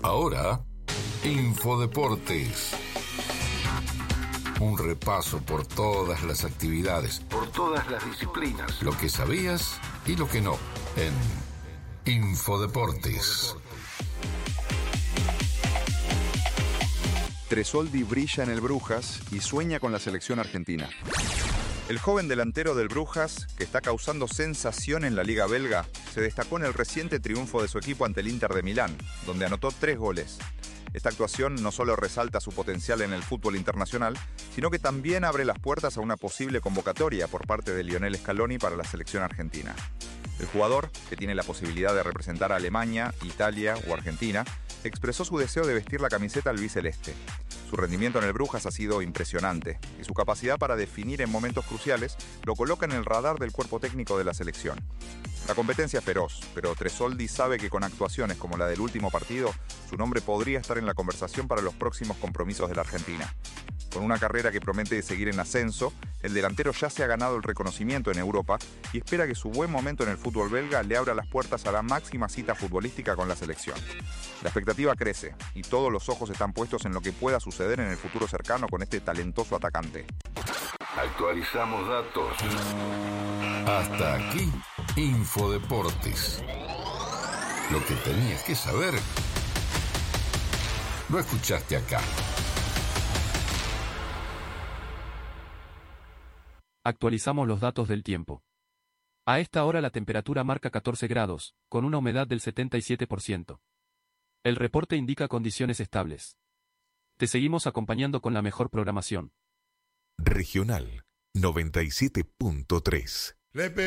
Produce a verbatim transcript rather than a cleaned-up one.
Ahora, Infodeportes. Un repaso por todas las actividades, por todas las disciplinas, lo que sabías y lo que no, en Infodeportes. Tresoldi brilla en el Brujas y sueña con la selección argentina. El joven delantero del Brujas, que está causando sensación en la Liga Belga, se destacó en el reciente triunfo de su equipo ante el Inter de Milán, donde anotó tres goles. Esta actuación no solo resalta su potencial en el fútbol internacional, sino que también abre las puertas a una posible convocatoria por parte de Lionel Scaloni para la selección argentina. El jugador, que tiene la posibilidad de representar a Alemania, Italia o Argentina, expresó su deseo de vestir la camiseta albiceleste. Su rendimiento en el Brujas ha sido impresionante y su capacidad para definir en momentos cruciales lo coloca en el radar del cuerpo técnico de la selección. La competencia es feroz, pero Tresoldi sabe que con actuaciones como la del último partido, su nombre podría estar en la conversación para los próximos compromisos de la Argentina. Con una carrera que promete seguir en ascenso, el delantero ya se ha ganado el reconocimiento en Europa y espera que su buen momento en el fútbol belga le abra las puertas a la máxima cita futbolística con la selección. La expectativa crece y todos los ojos están puestos en lo que pueda suceder en el futuro cercano con este talentoso atacante. Actualizamos datos. Hasta aquí, Infodeportes. Lo que tenías que saber, lo escuchaste acá. Actualizamos los datos del tiempo. A esta hora la temperatura marca catorce grados, con una humedad del setenta y siete por ciento. El reporte indica condiciones estables. Te seguimos acompañando con la mejor programación. Regional noventa y siete punto tres.